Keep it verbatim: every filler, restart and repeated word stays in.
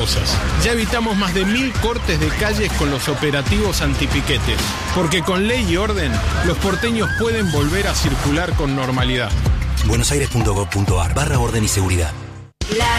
Ya evitamos más de mil cortes de calles con los operativos antipiquetes, porque con ley y orden, los porteños pueden volver a circular con normalidad. buenosaires punto gov punto ar barra orden y seguridad. La